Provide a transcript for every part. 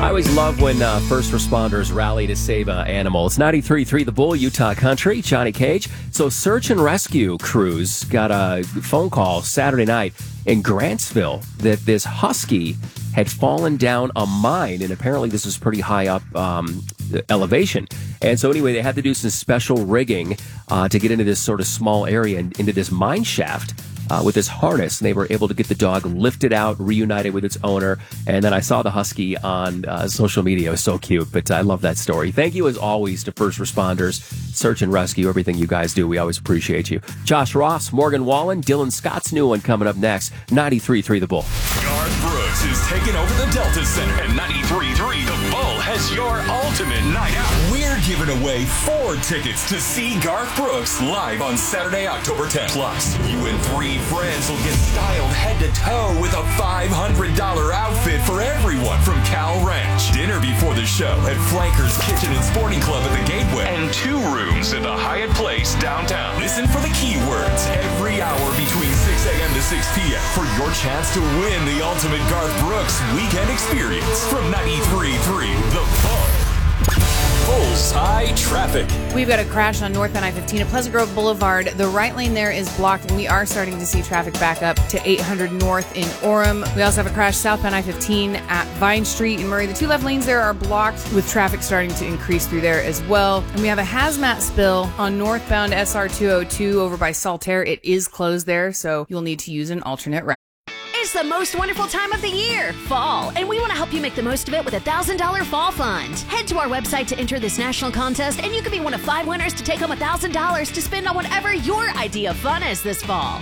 I always love when first responders rally to save an animal. It's 93.3 The Bull, Utah Country, Johnny Cage. So search and rescue crews got a phone call Saturday night in Grantsville that this husky had fallen down a mine, and apparently this was pretty high up elevation. And so anyway, they had to do some special rigging to get into this sort of small area and into this mine shaft. With this harness, and they were able to get the dog lifted out, reunited with its owner. And then I saw the husky on social media. It was so cute, but I love that story. Thank you, as always, to first responders, search and rescue, everything you guys do. We always appreciate you. Josh Ross, Morgan Wallen, Dylan Scott's new one coming up next. 93.3 The Bull. Garth Brooks is taking over the Delta Center, and 93.3 The Bull has your ultimate night out. We're giving away 4 tickets to see Garth Brooks live on Saturday, October 10th. Plus, you and 3 friends will get styled head to toe with a $500 outfit for everyone from Cal Ranch. Dinner before the show at Flankers Kitchen and Sporting Club at the Gateway. And 2 rooms at the Hyatt Place downtown. Listen for the keywords every hour between 6 a.m. to 6 p.m. for your chance to win the ultimate Garth Brooks weekend experience from 93.3 The Bull. Bullseye traffic. We've got a crash on northbound I-15 at Pleasant Grove Boulevard. The right lane there is blocked, and we are starting to see traffic back up to 800 North in Orem. We also have a crash southbound I-15 at Vine Street in Murray. The 2 left lanes there are blocked, with traffic starting to increase through there as well. And we have a hazmat spill on northbound SR202 over by Saltaire. It is closed there, so you'll need to use an alternate route. It's the most wonderful time of the year, fall, and we want to help you make the most of it with a $1,000 fall fund. Head to our website to enter this national contest, and you could be one of 5 winners to take home $1,000 to spend on whatever your idea of fun is this fall.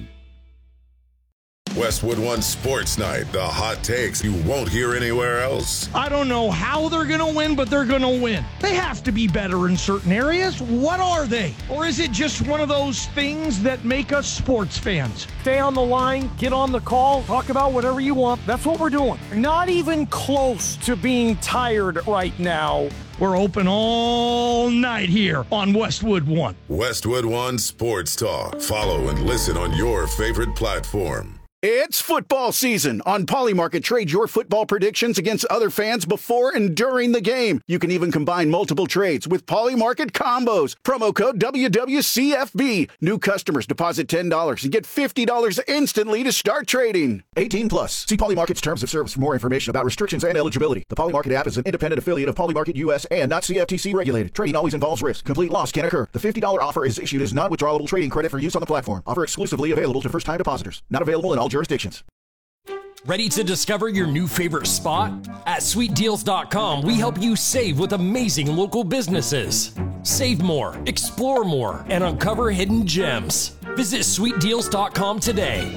Westwood One Sports Night, the hot takes you won't hear anywhere else. I don't know how they're going to win, but they're going to win. They have to be better in certain areas. What are they? Or is it just one of those things that make us sports fans? Stay on the line, get on the call, talk about whatever you want. That's what we're doing. Not even close to being tired right now. We're open all night here on Westwood One. Westwood One Sports Talk. Follow and listen on your favorite platform. It's football season. On Polymarket, trade your football predictions against other fans before and during the game. You can even combine multiple trades with Polymarket combos. Promo code WWCFB. New customers deposit $10 and get $50 instantly to start trading. 18 plus. See Polymarket's terms of service for more information about restrictions and eligibility. The Polymarket app is an independent affiliate of Polymarket US and not CFTC regulated. Trading always involves risk. Complete loss can occur. The $50 offer is issued as non-withdrawable trading credit for use on the platform. Offer exclusively available to first-time depositors. Not available in all jurisdictions. Ready to discover your new favorite spot? At sweetdeals.com, we help you save with amazing local businesses. Save more, explore more, and uncover hidden gems. Visit sweetdeals.com today.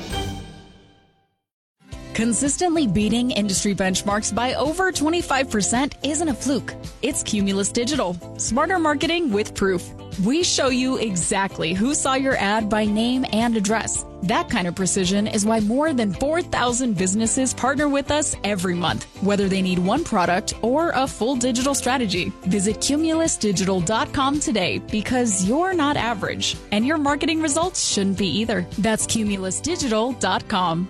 Consistently beating industry benchmarks by over 25% isn't a fluke. It's Cumulus Digital. Smarter marketing with proof. We show you exactly who saw your ad by name and address. That kind of precision is why more than 4,000 businesses partner with us every month, whether they need one product or a full digital strategy. Visit cumulusdigital.com today, because you're not average, and your marketing results shouldn't be either. That's cumulusdigital.com.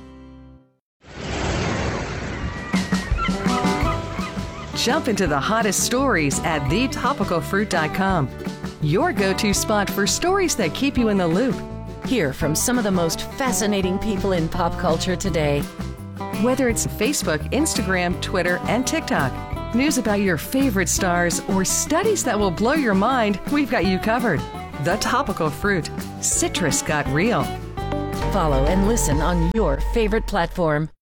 Jump into the hottest stories at thetopicalfruit.com. Your go-to spot for stories that keep you in the loop. Hear from some of the most fascinating people in pop culture today. Whether it's Facebook, Instagram, Twitter, and TikTok, news about your favorite stars, or studies that will blow your mind, we've got you covered. The Topical Fruit. Citrus got real. Follow and listen on your favorite platform.